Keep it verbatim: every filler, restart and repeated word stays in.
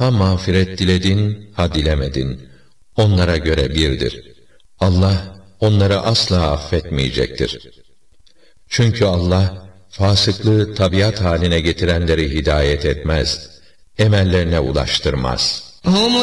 Ha mağfiret diledin, ha dilemedin. Onlara göre birdir. Allah onları asla affetmeyecektir. Çünkü Allah fasıklığı tabiat haline getirenleri hidayet etmez, emellerine ulaştırmaz.